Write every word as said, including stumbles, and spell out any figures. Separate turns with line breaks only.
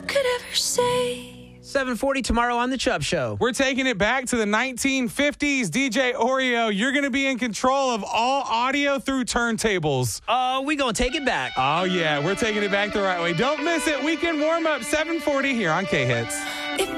could ever say.
seven forty tomorrow on The Chubb Show.
We're taking it back to the nineteen fifties. D J Oreo, you're going to be in control of all audio through turntables.
Oh, we going to take it back.
Oh, yeah, we're taking it back the right way. Don't miss it. Weekend warm-up, seven forty here on K-Hits.